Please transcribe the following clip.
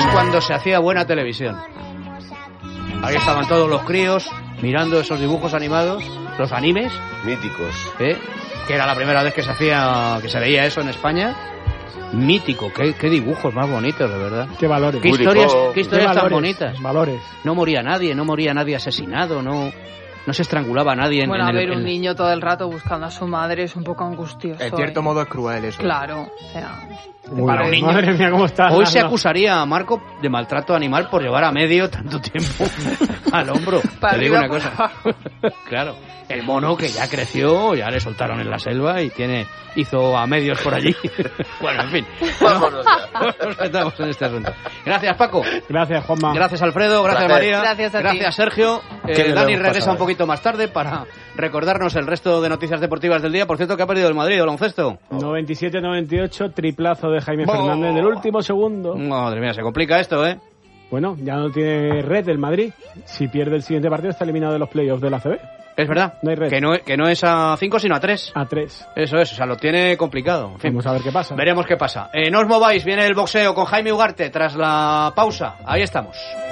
cuando se hacía buena televisión. Ahí estaban todos los críos mirando esos dibujos animados, los animes. Míticos. Que era la primera vez que se veía eso en España. Mítico, qué dibujos más bonitos, de verdad. Qué valores. Qué historias tan bonitas. Valores. No moría nadie asesinado, no se estrangulaba a nadie. Bueno, un niño todo el rato buscando a su madre es un poco angustioso. En cierto modo es cruel eso. Claro, o sea... Para un niño. Madre mía, ¿cómo está? Hoy se acusaría a Marco de maltrato animal por llevar a medio tanto tiempo al hombro. Te digo una cosa. Claro, el mono que ya creció, ya le soltaron en la selva y hizo a medios por allí. Bueno, en fin. Vámonos ya. Nos metamos en este asunto. Gracias, Paco. Gracias, Juanma. Gracias, Alfredo. Gracias, María. Gracias a ti. Gracias, Sergio. Dani regresa un poquito más tarde para recordarnos el resto de noticias deportivas del día. Por cierto, que ha perdido el Madrid, el baloncesto. 97-98, triplazo de Jaime Fernández en el último segundo. Madre mía, se complica esto, ¿eh? Bueno, ya no tiene red el Madrid. Si pierde el siguiente partido está eliminado de los playoffs de la ACB. Es verdad, no hay red. Que no es a 5 sino a 3. A 3. Eso es, o sea, lo tiene complicado. En fin, vamos a ver qué pasa. Veremos qué pasa. No os mováis, viene el boxeo con Jaime Ugarte tras la pausa. Ahí estamos.